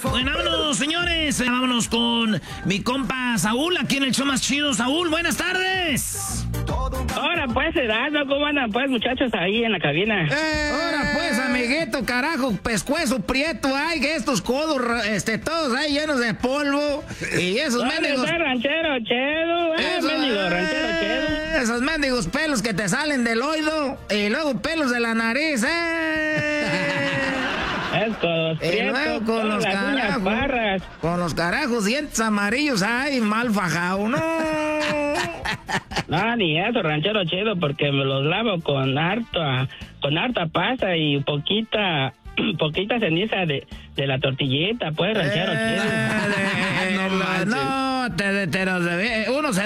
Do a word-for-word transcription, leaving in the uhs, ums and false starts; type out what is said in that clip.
Bueno, vámonos, señores. Vámonos con mi compa Saúl, aquí en el show más chido. Saúl, buenas tardes. Ahora pues, Erasmo, ¿cómo andan pues, muchachos, ahí en la cabina? Eh, Ahora pues, amiguito, carajo, pescuezo prieto, ay, que estos codos, este, todos ahí llenos de polvo. Y esos mendigos... ranchero chedo, eh, Eso, mendigo, eh, ranchero chedo. Esos mendigos pelos que te salen del oído y luego pelos de la nariz, eh. Es codos Y luego prietos, con los las uñas carajos, parras. con los carajos dientes amarillos, ay, mal fajado, no. No, ni eso, ranchero chedo, porque me los lavo con harta, con harta pasta y poquita, poquita ceniza de, de la tortillita, pues, ranchero Eh, chedo. de- No manches. no, te, te, te los debí- uno se